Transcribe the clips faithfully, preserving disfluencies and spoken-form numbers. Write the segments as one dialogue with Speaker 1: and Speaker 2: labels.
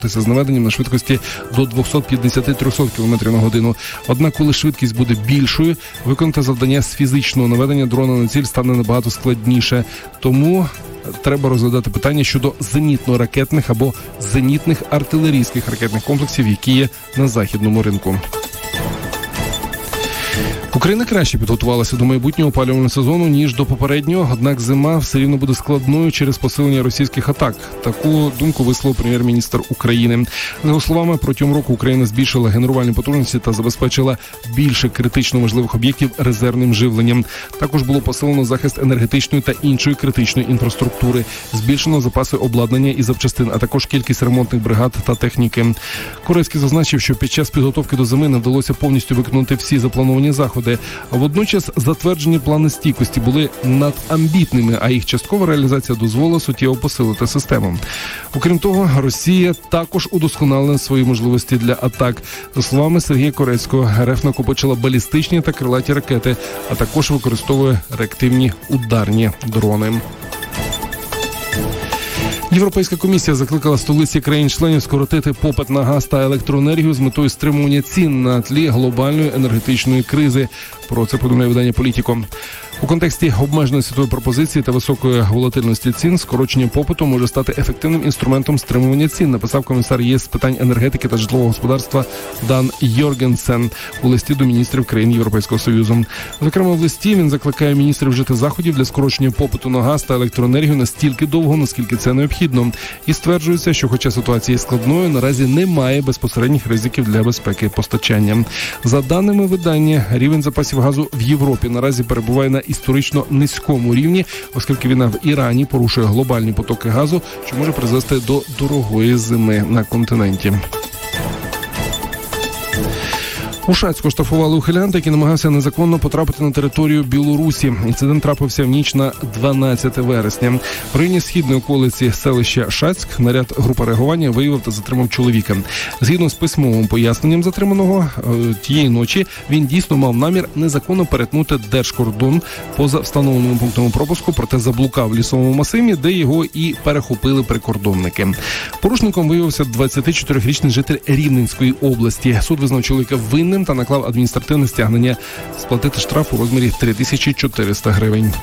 Speaker 1: з наведенням на швидкості до двісті п'ятдесят - триста кілометрів на годину. Однак, коли швидкість буде більшою, виконати завдання з фізичного наведення дрона на ціль стане набагато складніше. Тому треба розглядати питання щодо зенітно-ракетних або зенітних артилерійських ракетних комплексів, які є на західному ринку. Україна краще підготувалася до майбутнього опалювального сезону, ніж до попереднього, однак зима все рівно буде складною через посилення російських атак. Таку думку висловив прем'єр-міністр України. За його словами, протягом року Україна збільшила генерувальні потужності та забезпечила більше критично важливих об'єктів резервним живленням. Також було посилено захист енергетичної та іншої критичної інфраструктури, збільшено запаси обладнання і запчастин, а також кількість ремонтних бригад та техніки. Корецький зазначив, що під час підготовки до зими не вдалося повністю виконати всі заплановані заходи. А водночас затверджені плани стійкості були надамбітними, а їх часткова реалізація дозволила суттєво посилити систему. Окрім того, Росія також удосконалила свої можливості для атак. За словами Сергія Корецького, РФ накопичила балістичні та крилаті ракети, а також використовує реактивні ударні дрони. Європейська комісія закликала столиці країн-членів скоротити попит на газ та електроенергію з метою стримування цін на тлі глобальної енергетичної кризи. Про це повідомляє видання «Політіко». У контексті обмеженої світової пропозиції та високої волатильності цін скорочення попиту може стати ефективним інструментом стримування цін, написав комісар ЄС з питань енергетики та житлового господарства Дан Йоргенсен у листі до міністрів країн Європейського Союзу. Зокрема, в листі він закликає міністрів вжити заходів для скорочення попиту на газ та електроенергію настільки довго, наскільки це необхідно. І стверджується, що хоча ситуація є складною, наразі немає безпосередніх ризиків для безпеки постачання. За даними видання, рівень запасів газу в Європі наразі перебуває на історично низькому рівні, оскільки війна в Ірані порушує глобальні потоки газу, що може призвести до дорогої зими на континенті. У Шацьку штрафували ухилянта, який намагався незаконно потрапити на територію Білорусі. Інцидент трапився в ніч на дванадцяте вересня. В районі східної околиці селища Шацьк наряд групи реагування виявив та затримав чоловіка. Згідно з письмовим поясненням затриманого, тієї ночі він дійсно мав намір незаконно перетнути держкордон поза встановленим пунктом пропуску, проте заблукав в лісовому масиві, де його і перехопили прикордонники. Порушником виявився двадцятичотирирічний житель Рівненської області. Суд визнав чоловіка винним та наклав адміністративне стягнення сплатити штраф у розмірі три тисячі чотириста гривень.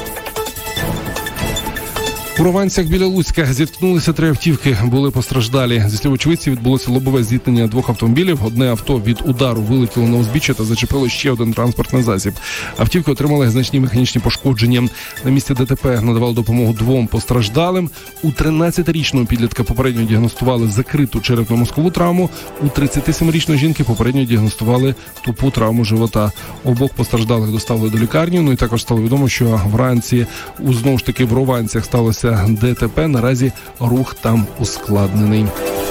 Speaker 1: У Рованцях біля Луцька зіткнулися три автівки, були постраждалі. Зі слів очевидців, відбулося лобове зіткнення двох автомобілів. Одне авто від удару вилетіло на узбіччя та зачепило ще один транспортний засіб. Автівки отримали значні механічні пошкодження. На місці ДТП надавали допомогу двом постраждалим. У тринадцятирічного підлітка попередньо діагностували закриту черепно-мозкову травму. У тридцятисемирічної жінки попередньо діагностували тупу травму живота. Обох постраждалих доставили до лікарні. Ну і також стало відомо, що вранці у знову ж таки в Рованцях сталося ДТП, наразі рух там ускладнений.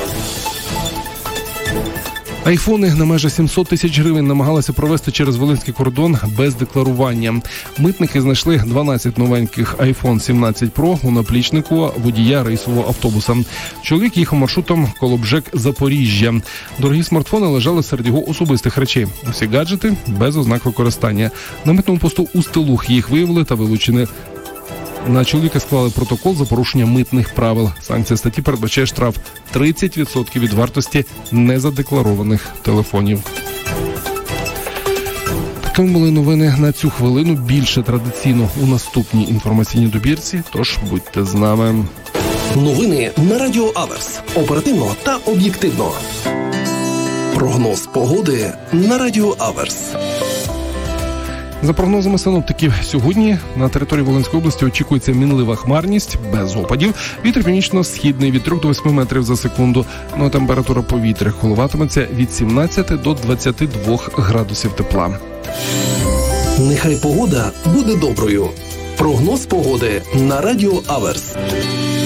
Speaker 1: Айфони на майже сімсот тисяч гривень намагалися провести через волинський кордон без декларування. Митники знайшли дванадцять новеньких айфон сімнадцять Про у наплічнику водія рейсового автобуса. Чоловік їхав маршрутом Колобжек-Запоріжжя. Дорогі смартфони лежали серед його особистих речей. Усі гаджети без ознак використання. На митному посту у Стилух їх виявили та вилучені. На чоловіка склали протокол за порушення митних правил. Санкція статті передбачає штраф тридцять відсотків від вартості незадекларованих телефонів. Такими були новини на цю хвилину. Більше традиційно у наступній інформаційній добірці, тож будьте з нами.
Speaker 2: Новини на Радіо Аверс. Оперативно та об'єктивно. Прогноз погоди на Радіо Аверс.
Speaker 1: За прогнозами синоптиків, сьогодні на території Волинської області очікується мінлива хмарність, без опадів. Вітер північно-східний від трьох до восьми метрів за секунду. Ну а температура повітря коливатиметься від сімнадцяти до двадцяти двох градусів тепла.
Speaker 2: Нехай погода буде доброю. Прогноз погоди на Радіо Аверс.